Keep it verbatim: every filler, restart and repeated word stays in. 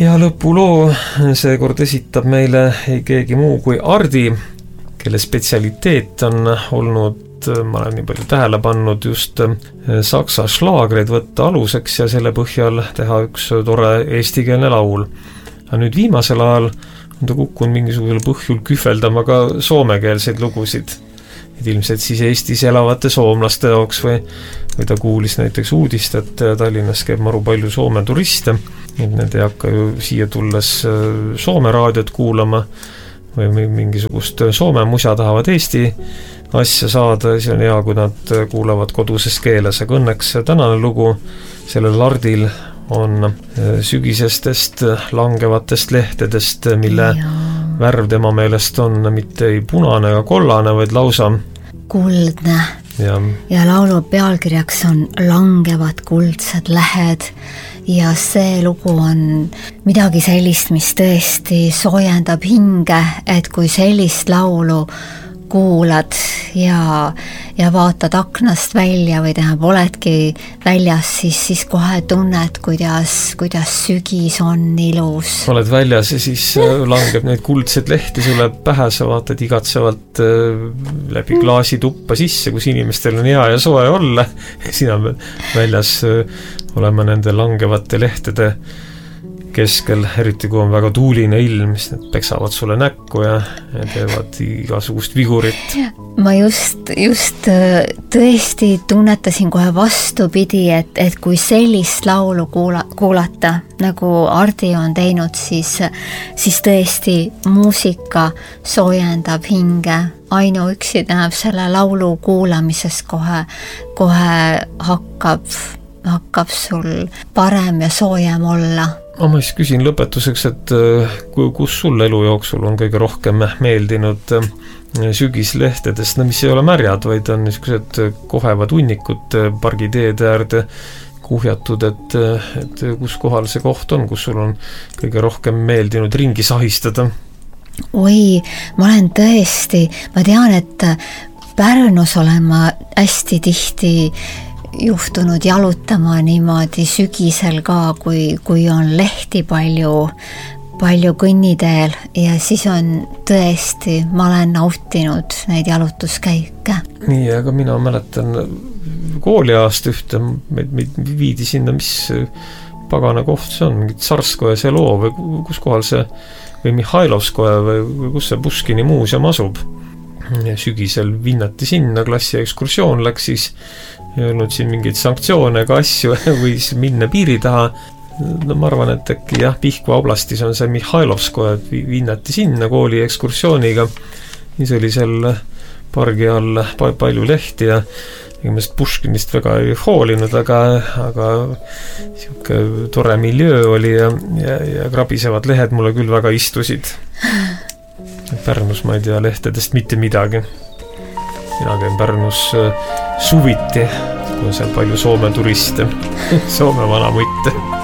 Ja lõpuloo seekord esitab meile ei keegi muu kui Ardi, kelle spetsialiteet on olnud, ma olen nii palju tähele pannud, just saksa šlaagreid võtta aluseks ja selle põhjal teha üks tore eestikeelne laul. Aga nüüd viimasel ajal on ta kukkunud mingisugusel põhjul kühveldama ka soomekeelseid lugusid. Et ilmselt siis Eestis elavate soomlaste jaoks või, või ta kuulis näiteks uudist, et Tallinnas käib maru palju Soome turiste, et need ei hakka ju siia tulles Soome raadiot kuulama või mingisugust Soome musa tahavad Eesti asja saada, siis on hea, kui nad kuulavad koduses keeles, aga õnneks tänane lugu sellel Lardil on sügisestest langevatest lehtedest, mille ja. Värv tema meelest on mitte ei punane ega kollane, vaid lausa kuldne ja, ja laulu pealkirjaks on Langevad kuldsed lähed ja see lugu on midagi sellist, mis tõesti soojendab hinge, et kui sellist laulu kuulad ja, ja vaatad aknast välja või tähendab, oledki väljas, siis, siis kohe tunned, kuidas, kuidas sügis on ilus. Oled väljas ja siis langeb neid kuldseid lehti sulle pähe, sa vaatad igatsevalt läbi klaasi tuppa sisse, kus inimestel on hea ja soe olla. Sina väljas olema nende langevate lehtede keskel, eriti kui on väga tuuline ilm, siis need peksavad sulle näkku ja, ja teevad igasugust vigurit. Ma just, just tõesti tunnetasin kohe vastupidi, et, et kui sellist laulu kuula, kuulata, nagu Ardi on teinud, siis, siis tõesti muusika soojendab hinge. Ainuüksi tähendab selle laulu kuulamisest kohe, kohe hakkab, hakkab sul parem ja soojem olla. Ma siis küsin lõpetuseks, et kus sul elu jooksul on kõige rohkem meeldinud sügislehtedest, no mis ei ole märjad, vaid on niisugused kohevad hunnikud pargiteede äärde kuhjatud, et, et kus kohal see koht on, kus sul on kõige rohkem meeldinud ringi sahistada? Oi, ma olen tõesti, ma tean, et Pärnus olen ma hästi tihti juhtunud jalutama niimoodi sügisel ka, kui, kui on lehti palju, palju kõnniteel ja siis on tõesti, ma olen nautinud neid jalutuskäike. Nii, aga mina mäletan kooliaast ühte, meid, meid viidi sinna, mis pagana koht see on, mingid Sarskoja seloo või kus kohal see, või Mihhailovskoja või, või kus see Puškini muuseum asub. Ja sügisel vinnati sinna, klassi ekskursioon läks siis, ei olnud siin mingeid sanktsioone ega asju, võis minna piiri taha. No ma arvan, et äkki jah, Pihkva oblastis on see Mihhailovskoja, et vinnati sinna kooli ekskursiooniga. Siis oli seal pargi all palju lehti ja igast Puškinist väga ei hoolinud, aga, aga siuke tore miljöö oli ja, ja, ja krabisevad lehed mulle küll väga istusid. Pärnus ma ei tea lehtedest mitte midagi. Mina käin Pärnus suviti, kui on seal palju Soome turiste, Soome vanamutte.